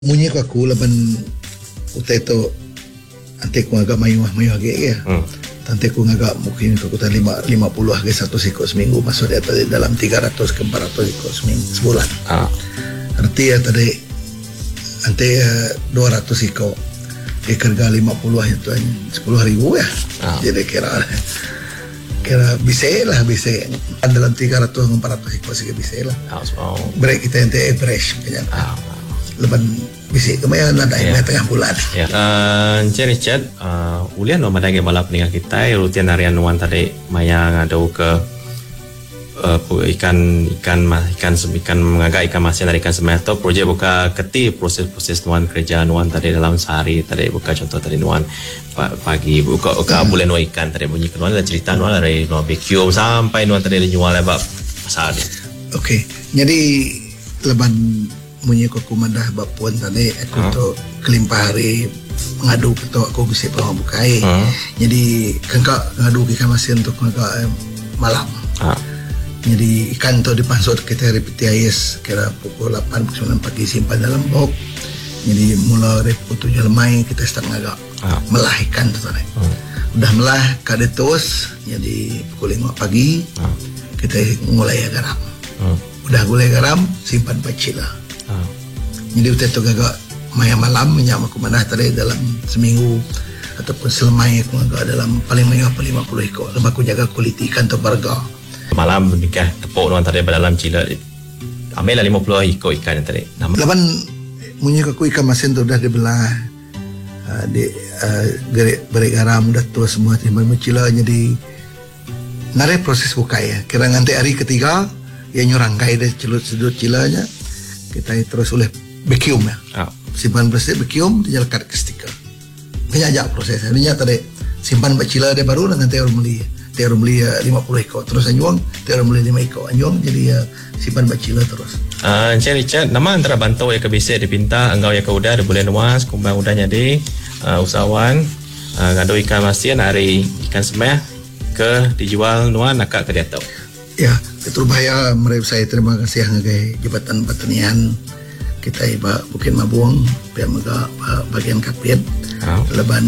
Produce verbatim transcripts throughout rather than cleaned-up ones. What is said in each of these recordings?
Munyi ko aku laban utai to ante ko agak mayuh-mayuh agak ya. Hmm. Tante ko agak mungkin ko kuta lima lima puluh agak satu siko seminggu masuk di atas dalam tiga ratus ke empat ratus siko seminggu sebulan. Ah. Arti ya tadi ante dua ratus siko di harga lima puluh itu sepuluh ribu ya. Ah. Jadi kira kira bisa lah bisa dalam tiga ratus ke empat ratus siko sih bisa lah. Ah, so. Break kita ente average kayaknya. Ah. Leban bisik kemayan ada yeah. Yang tengah bulan. Ya. Uh, Encik Richard, uh, ulian no madai balap dengan kita rutin harian nuan tadi mayang ada ke uh, ikan ikan ikan ikan mengaga ikan masin dari ikan semeto projek buka keti proses-proses nuan kerja nuan tadi dalam sehari tadi buka contoh tadi nuan pagi buka buka hmm. Bulan nuan ikan tadi bunyi nuan ada cerita nuan dari nuan barbecue sampai nuan tadi dijual lebak pasar. Okey, jadi leban munyi ko kumandah bapuan tadi aku huh? tu kelimpah hari ngadu ketua aku bisa bawa bukai. Huh? Jadi kengkak ngadu ikan masin untuk kengkak malam. Huh? Jadi ikan tu dipansut kita repeti ais kira pukul lapan sembilan pagi simpan dalam bok. Jadi mula reput tujuh lemai kita start ngagak huh? Melah ikan tu tadi. Huh? Udah melah kada tos jadi pukul lima pagi huh? Kita mulai garam. Huh? Udah gulai garam simpan pacil lah. Ah. Jadi utai tu gagak maya malam minyak aku mana tadi dalam seminggu ataupun selemai aku gagak dalam paling banyak apa lima puluh ekor. Lepas aku jaga kualiti ikan tu harga. Malam nikah tepuk nuan tadi dalam cila ambil lah lima puluh ekor ikan yang tadi. Lepas munyi aku ikan masin tu dah dibelah uh, di uh, gerik berik garam dah tu semua timbang mencila jadi nare proses bukai ya. Kira nanti hari ketiga yang nyurangkai dah celut sedut cilanya. Kita terus oleh vacuum ya. Oh. Simpan bersih vacuum dia lekat ke stiker. Penyajak proses. Ini tadi simpan bacila dia baru dengan teor beli. Teor beli lima puluh ekor terus anjuang, teor beli lima ekor anjuang jadi uh, simpan bacila terus. Ah, uh, Encik Richard, nama antara bantau ya ke bisik dipinta enggau ya ke udah ada boleh nuas kumbang udahnya di uh, usahawan uh, ngadu ikan masin hari ikan semeh ke dijual nuan nakak ke dia tahu. Ya, Ketua Bahaya mereka saya terima kasih ngagai Jabatan Pertanian kita iba Bukit Mabuang pihak mega bagian kapit oh. Leban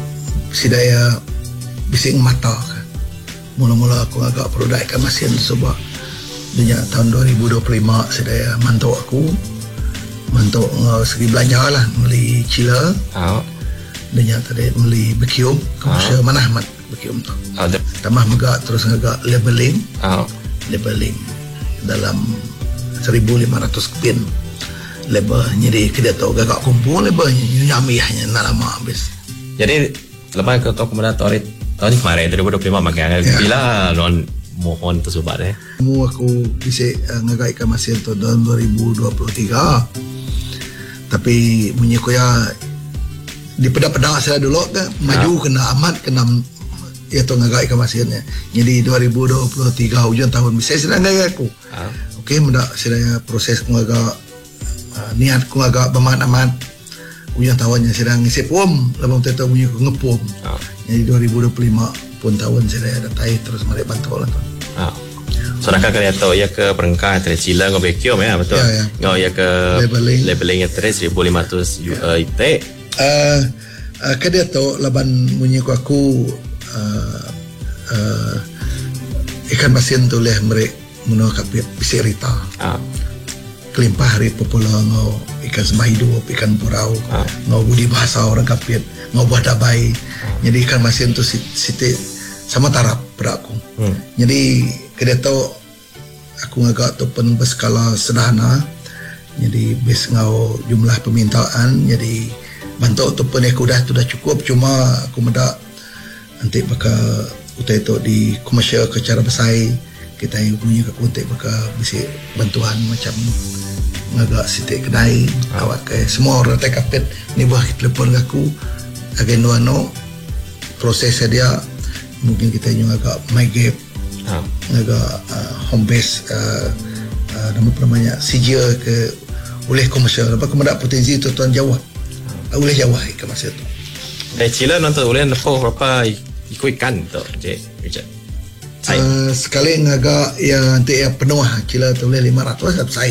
sidaya bising mata mula-mula aku agak produk ikan masin sebab dunia tahun dua ribu dua puluh lima sidaya mantau aku mantau uh, segi belanja lah beli cila oh. Dunia tadi beli bekium komersial oh. Mana amat bekium tu oh, tambah mega terus agak labeling oh. Labeling dalam seribu lima ratus pin label jadi kita tahu gagak kumpul labelnya nyamiahnya nak lama habis jadi lepas ke toko kemudian tahun kemarin dua ribu dua puluh lima makanya ya. Bila non mohon tersubat eh mu aku bisa uh, ngagak ikan masin tu tahun dua ribu dua puluh tiga tapi bunyi ko ya di pedak-pedak saya dulu kan maju ya. Kena amat kena ya tu ngagak ikan masinnya. Jadi dua ribu dua puluh tiga hujung tahun bisa sedang gaya aku. Ah. Okey, mendak sedang proses ngagak uh, niat ku agak bermanfaat. Hujung tahunnya sedang ngisi pom, lepas tu tahu bunyi ku ngepom. Ah. Jadi dua ribu dua puluh lima pun tahun saya ada tai terus mari bantu lah tu. Ah. So nak kaya tahu ya ke perengkah antara cila ngau vacuum ya betul. Ya, ya. Ngau ya ke labeling labeling ya seribu lima ratus uh, I T. Uh, uh, kada tahu laban bunyi ku aku Uh, uh, ikan masin tu leh merek menua kapit bisik rita ah. Kelimpah hari popular ngau ikan sembah hidup ikan purau ah. Ngau budi bahasa orang kapit ngau buah dabai ah. Jadi ikan masin tu siti sama tarap pada aku hmm. Jadi kada tahu aku ngagak tu pun berskala sederhana jadi bis ngau jumlah permintaan jadi bantu tu pun aku dah tu dah cukup cuma aku mendak nanti baka utai tu di komersial ke cara besai kita punya ke kuntik baka bisa bantuan macam ngagak sitik kedai ah. Kawat ke semua orang tak kapit ni buah telefon aku agen no proses dia mungkin kita juga agak my gap ah. Ngagak uh, home base uh, uh, nama namanya C J ke oleh komersial apa kemudak potensi tu tuan Jawa ah. Oleh Jawa ke masa tu dari cila nonton boleh nepuk berapa ikut ikan tu Encik Richard? Uh, sekali ngagak yang nanti yang penuh cila tu boleh lima ratus atau saya tu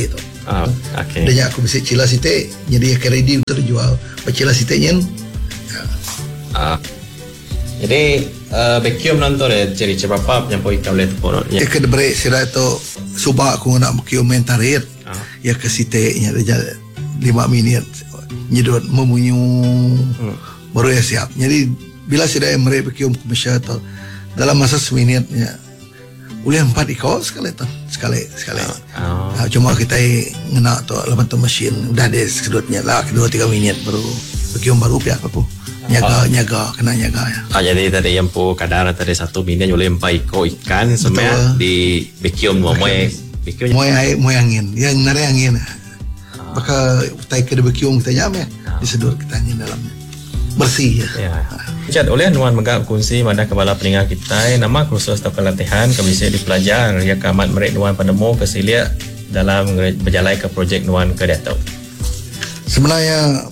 Oh, okay. Dan aku bisa cila sitik, jadi akan ready untuk dijual. Pacila sitiknya. Ya. Ah. Jadi uh, vacuum nonton deh, jadi berapa yang boleh ikan boleh tepon? Ya ke debere sila itu subak aku nak vacuum mentarit. Ah. Ya ke sitiknya dia lima minit nyedot memunyu hmm. baru ya siap. Jadi bila sudah mereka vacuum komersial atau dalam masa seminitnya boleh empat ikut sekali tu sekali sekali. Oh. Uh, cuma kita ngena tu lepas tu mesin udah ada sedutnya lah kedua tiga minit baru vacuum baru pihak aku nyaga oh. nyaga kena nyaga ya. Oh, jadi tadi yang pu kadar tadi satu minit boleh empat ikut ikan semua di vacuum mau moy vacuum moy air moy angin yang nari angin. Oh. Maka kita ke vacuum kita nyam ya oh. disedut kita angin dalamnya bersih ya. Ya. Chat oleh Nuan Megak kongsi pada kepala peninggal kita nama kursus atau pelatihan ke bisa dipelajar ya kamat merek Nuan penemu kesilia dalam berjalan ke projek Nuan ke Datuk. Sebenarnya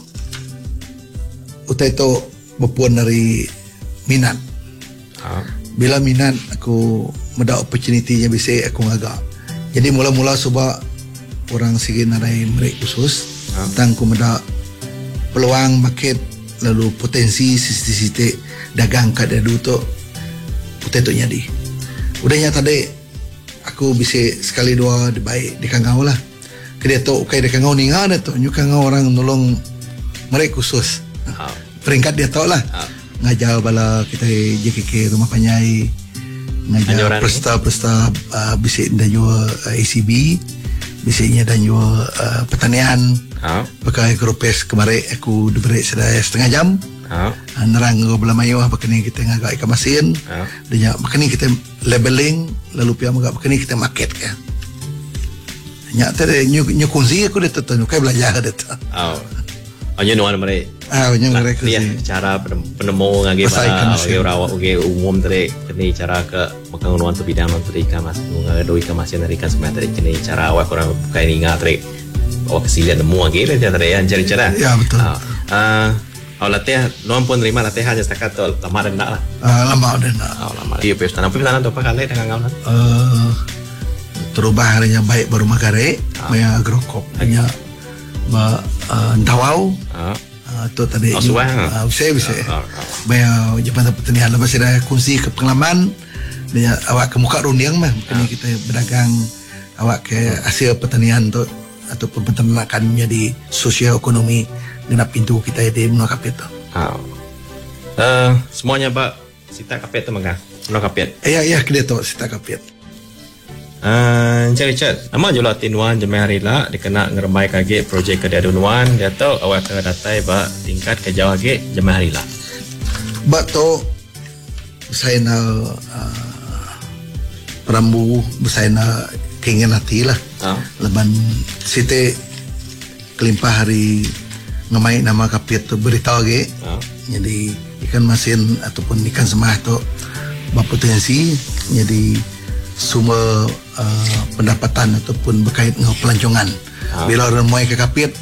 utai itu berpuan dari minat. Ha. Bila minat aku mendapat opportunity yang bisa aku ngagak. Jadi mula-mula sebab orang segi narai merek khusus ha. Tentang aku mendapat peluang market lalu potensi sisi-sisi dagang kat dadu tu utai tu nyadi. Udahnya tadi aku bisa sekali dua baik di kangau lah. Kedua tu ukai di kangau ni ngah tu nyu kangau orang nolong mereka khusus. Oh. Peringkat dia tahu lah. Oh. Ngajar bala kita J K K rumah panyai ngajar pesta-pesta uh, bisa dan juga uh, A C B bisanya dan juga uh, pertanian. Oh. Pakai grupes kemarin aku diberi sedaya setengah jam. Oh. Nerang belah mayuh pakani kita ngagak ikan masin. Oh. Dan pakani kita labeling lalu pihak ngagak pakani kita market kan. Nya tadi nyu nyu kongsi aku dah tahu kai belajar dah tu. Oh. Hanya nuan mereka. Ah, hanya mereka. Dia cara penemu ngagi pada ngagi rawat ngagi umum tadi kini cara ke makan nuan tu bidang nuan tu ikan mas ngagi do ikan masin dari ikan semua tadi kini cara awak orang bukan ingat tadi. Awak kesilian nemu lagi lah dia tadi yang cari cara. Ya betul. Ah, uh, awak latihan, nuan pun terima latihan je setakat tu lama dan nak lah. Ah, lama dan nak. Oh, lama. Iya, pesan apa pesanan tu apa kali dengan kau lah? Uh, terubah harinya baik baru makare, maya agrokop, hanya ma tawau. Ah. Tu tadi. Oh, suah. Ah, bisa bisa. Maya jabatan pertanian lepas dah kongsi ke pengalaman, dia awak ke muka rundiang mah, kini kita berdagang awak ke hasil pertanian tu. Ataupun peternakan menjadi sosioekonomi dengan pintu kita di Menua Kapit tu. Oh. Uh, semuanya Pak Sita Kapit tu mengah Menua Kapit. Ya ya kita tu Sita Kapit. Uh, Encik Richard, nama jual Tinuan Jemaah Rila dikena ngeremai kage projek ke Dadu Nuan dia tahu awak ke datai ba tingkat ke jauh kage Jemaah Rila. Ba tu saya nak uh, perambu saya nak keinginan hati lah. Oh. Leban siti kelimpah hari ngamai nama kapit tu beritahu lagi. Oh. Jadi ikan masin ataupun ikan semah tu berpotensi jadi semua uh, pendapatan ataupun berkait dengan pelancongan. Oh. Bila orang muai ke kapit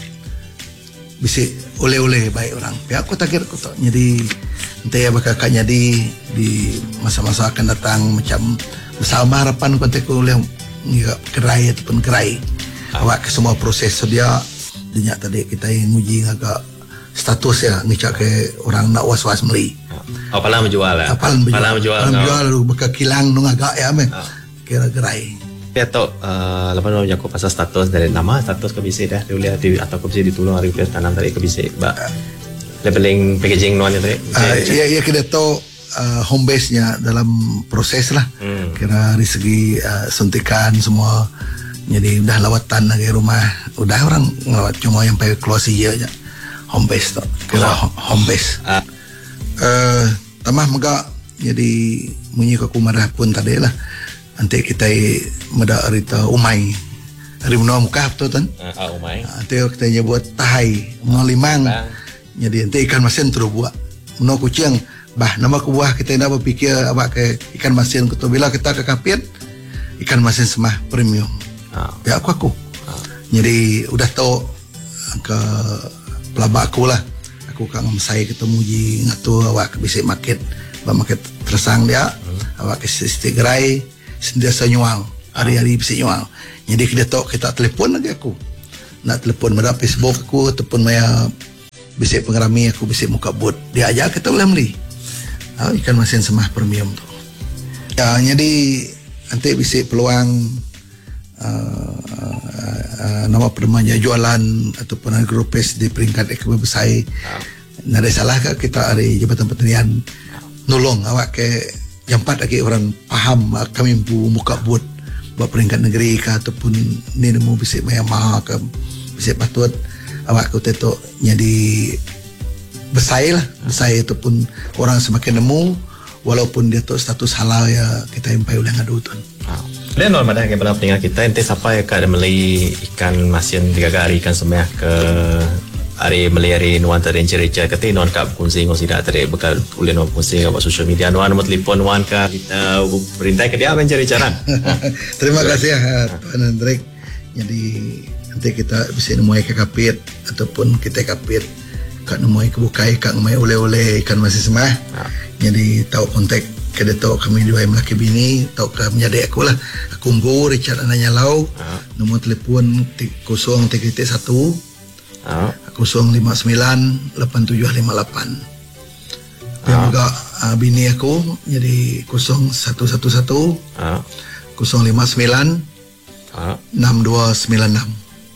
bisa oleh-oleh baik orang. Pihak aku takir aku tu. Jadi nanti ya bakal akan jadi di masa-masa akan datang macam bersama harapan kontak oleh kerai ataupun kerai ah. Awak ke semua proses sedia dia tadi kita nguji agak status ya ngicak ke orang nak was-was beli ah. Apalah menjual lah apalah menjual menjual apalah menjual lalu beka kilang nung agak ya meh ah. Kira kerai dia tu uh, lepas tu aku pasal status dari nama status ke bisa dah dilihat di atau ke bisa ditolong hari ke tanam tadi ke bisa ba ah. Labeling packaging nuan tadi uh, ya ya kita tu Uh, home base-nya dalam proses lah. Hmm. Kira dari segi uh, suntikan semua. Jadi udah lawatan lagi rumah. Udah orang ngelawat cuma yang pakai keluar saja aja. Home base tu. Kira oh. home base. Ah. Uh, tamah megak. Jadi munyi ke kumarah pun tadi lah. Nanti kita meda arita umai. Hari menua muka tu kan. Ah uh, umai. Nanti uh, kita buat tahai. Menua limang. Uh. Jadi nanti ikan masin terus buat. Menua kucing. Bah, nama ku buah kita nak berfikir awak ke ikan masin tu bila kita ke kapit ikan masin semah premium. Ah. Ya aku aku. Ah. Jadi udah tahu ke pelabak aku lah. Aku kang saya ketemu ji ngatu awak bisa market, ba market tersang dia. Hmm. Awak ke sistem gerai sentiasa nyual. Hari-hari bisa nyual. Jadi kita tahu kita telefon lagi aku. nak telefon pada Facebook aku ataupun maya bisik pengerami aku bisik muka bot dia aja kita boleh beli ha, ikan masin semah premium tu ya, jadi nanti bisik peluang uh, uh, uh, nama permanya jualan ataupun agrupes di peringkat ekonomi besar nah ada salah ke kita ada Jabatan Pertanian nolong awak ke yang empat lagi orang faham kami buka bot buat peringkat negeri ke ataupun ni nemu bisik maya maha ke bisik patut awak aku tetok jadi besar lah besar ataupun orang semakin nemu walaupun dia tu status halal ya kita impai oleh ngadu tuan. Lain orang madah ke bala pendengar kita ente siapa yang kada melai ikan masin tiga hari ikan semah ke hari melai hari nuan tadi cerita kata nuan kap kunci ngos tidak tadi bekal oleh nuan kunci ke social media nuan nombor telefon nuan ke kita perintah ke dia apa cari cara. Terima kasih ya Tuan Hendrik. Jadi nanti kita bisa nemui ke kapit ataupun kita kapit kat nemui ke bukai kat nemui oleh-oleh ikan masih semah. Jadi tahu kontak ke detok kami dua melaki bini tahu ke menjadi aku lah aku mbu Richard Ananya Lau nombor telefon kosong tiga satu kosong lima sembilan lapan tujuh lima lapan dan juga uh, bini aku jadi kosong satu satu satu kosong lima sembilan enam dua sembilan enam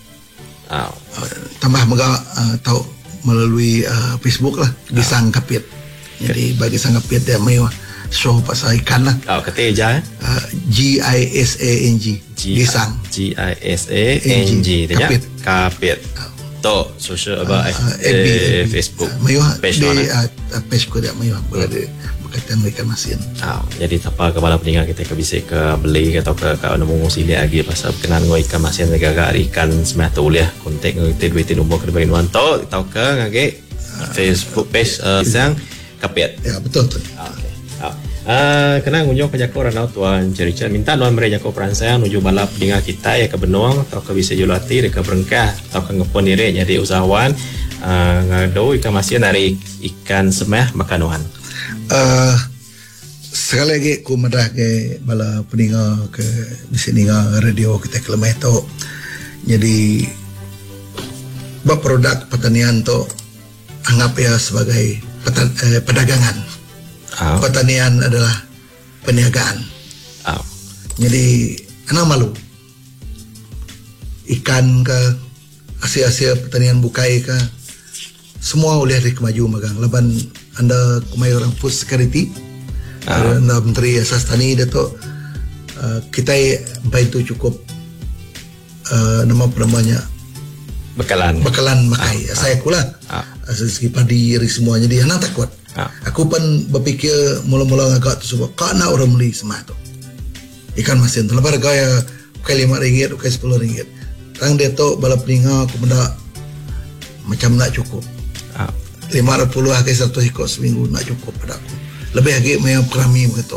uh, tambah juga uh, tahu melalui uh, Facebook lah Gisang Kapit jadi bagi sang kapit dia mewah show pasal ikan lah. Oh, kata aja eh. Uh, G I S A N G. Gisang. G I S A N G. Kapit. Kapit. To social apa eh Facebook. Mewah page mana? Page ko dia mewah berada berkaitan dengan ikan masin. Oh, jadi apa kepala pendengar kita ke bisa ke beli atau ke ke nemu sili lagi pasal berkenaan dengan ikan masin negara ikan semah tu boleh kontak kita duit nombor ke bagi nuan to tau ke ngage Facebook page sang kapit. Ya betul tu. Okey. Ah, kena ngunjung ke Jako Ranau Tuan Cerita minta nuan mere Jako Peransaya nuju balap dengan kita ya ke Benuang atau ke bisa julati ke Berengkah atau ke ngepon diri jadi usahawan uh, ngado ikan masin dari ikan semah makanuan. Uh, sekali lagi aku madah ke bala peninga ke bisa ninga radio kita ke lemah tu. Jadi bab produk pertanian tu anggap ya sebagai Petan, eh, perdagangan. Oh. Pertanian adalah perniagaan. Oh. Jadi anak malu ikan ke hasil-hasil pertanian bukai ke semua oleh dari kemaju magang leban anda kumai orang food security oh. Anda Menteri Asas Tani Dato' uh, kita sampai itu cukup uh, nama namanya bekalan bekalan makai oh. Saya kulah oh. Segi padi semua jadi anak takut. Ha. Aku pun berfikir mula-mula agak tu sebab kana orang beli semua tu. Ikan masin tu lebar gaya kali lima ringgit, kali sepuluh ringgit. Tang dia tu bala peninga aku benda macam nak cukup. Ha. lima puluh kali seratus ekor seminggu nak cukup pada aku. Lebih lagi main perami begitu.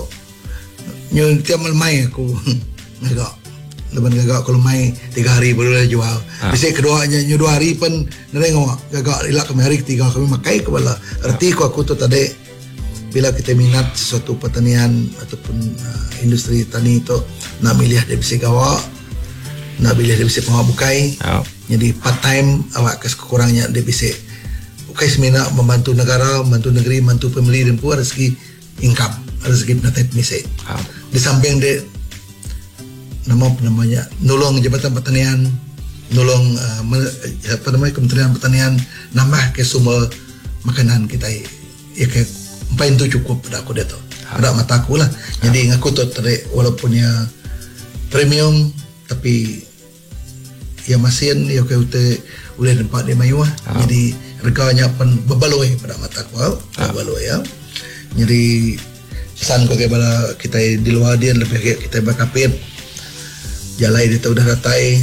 Nyo tiap main aku agak leban gagak kalau main tiga hari baru dah jual. Ha. Bisa keduanya nyo dua hari pun nerengok gagak ilak kami hari ketiga kami makai ke bala. Erti ko aku tu tadi bila kita minat sesuatu pertanian ataupun uh, industri tani itu nak milih dia bisa gawa, nak milih dia bisa pengabukai. Ha. Jadi part time awak kes kekurangnya dia bisa bukai semina membantu negara, membantu negeri, membantu pembeli dan pun ada segi income, ada segi penatai misi. Ha. Di samping dia nama namanya nolong Jabatan Pertanian, nolong uh, apa namanya Kementerian Pertanian nambah ke sumber makanan kita ya ke empat itu cukup pada aku dia tu pada mata aku lah. Jadi ngaku tu tadi walaupun ya premium tapi ya masin ya ke ute boleh nampak dia mayu lah. Jadi harganya pun berbaloi pada mata aku berbaloi ya. Jadi pesan bagaimana kita di luar dia lebih kita berkapit jalai dia udah datai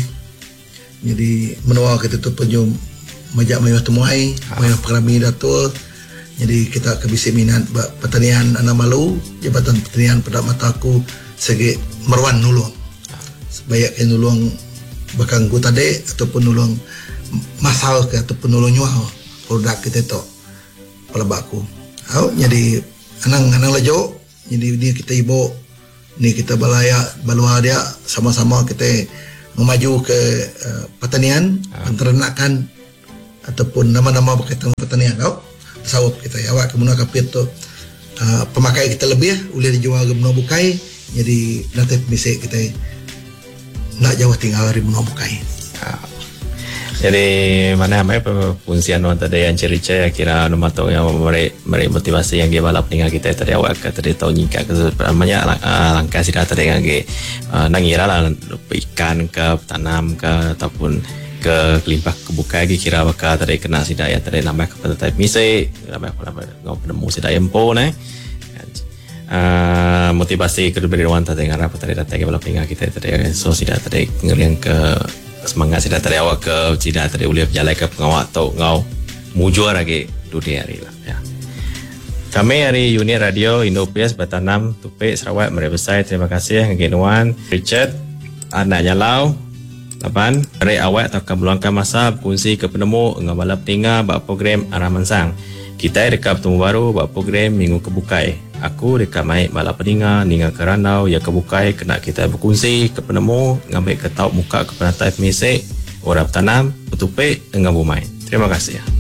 jadi menua kita tu penjum majak mayuh temuai mayuh perami datul jadi kita ke bisa minat pertanian anak malu Jabatan Pertanian pada mataku segi merwan nulung sebanyak yang nulung bakang ku tadi ataupun nulung masal ke ataupun nulung nyuah produk kita tu pelabaku oh, jadi anang-anang lejo jadi dia kita ibu ni kita balaya balua dia sama-sama kita memaju ke uh, pertanian, ha. penternakan ataupun nama-nama berkaitan pertanian kau sawap kita ya awak kemudian kapit tu uh, pemakai kita lebih boleh dijual ke benua bukai jadi nanti bisa kita nak jauh tinggal di benua bukai. Ha. Jadi mana mai fungsian wan tadi yang cerita kira nomor tu yang memberi memberi motivasi yang dia balap dengan kita tadi awak tadi tahu nyingkat ke banyak langkah sudah tadi yang dia nangira lah ikan ke tanam ke ataupun ke kelimpah kebuka lagi kira bakal tadi kena sidak ya tadi nambah kepada type misi nambah ngau penemu sidak empo nah uh, motivasi kedua wan tadi dengan apa tadi datang ke balap dengan kita tadi so sidak tadi ngeriang ke semangat sidak tadi awak ke sidak tadi boleh berjalan ke pengawak atau ngau mujur lagi dunia hari lah ya. Kami dari unit radio Indo P S Batanam Tupik Sarawak Merebesai terima kasih Ngenuan Richard anaknya Lau lapan dari awak akan meluangkan masa berkongsi ke penemu dengan balap tinggal bak program arah mansang kita dekat bertemu baru bak program minggu kebukai aku dekat maik balap peninggal ningal keranau ya kebukai kena kita berkongsi ke penemu ngambil ke tahu muka ke penatai mesej orang tanam Tupik dengan Bumai. Terima kasih.